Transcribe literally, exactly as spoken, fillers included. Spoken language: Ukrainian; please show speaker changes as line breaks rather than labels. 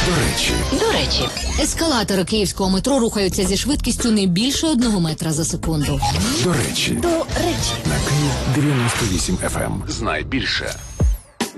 До речі.
До речі.
Ескалатори київського метро рухаються зі швидкістю не більше одного метра за секунду.
До речі.
До речі.
На Київ дев'яносто вісім еф ем. Знай більше.